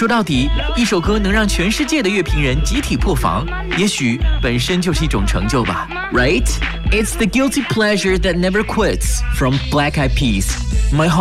说到底，一首歌能让全世界的乐评人集体破防，也许本身就是一种成就吧。Right? It's the guilty pleasure that never quits from Black Eyed Peas. My